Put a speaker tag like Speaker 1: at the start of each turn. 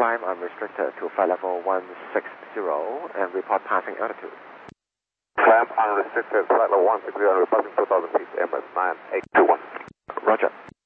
Speaker 1: climb unrestricted to flight level 160 and report passing altitude.
Speaker 2: Climb unrestricted, flight level 160, reporting 2,000 feet, Emirates 9821.
Speaker 1: Roger.